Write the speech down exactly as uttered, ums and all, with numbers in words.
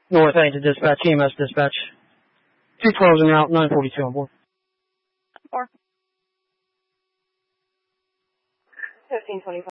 North eight to dispatch, E M S dispatch. Two twelves en route, nine forty-two on board. Four. fifteen twenty-five.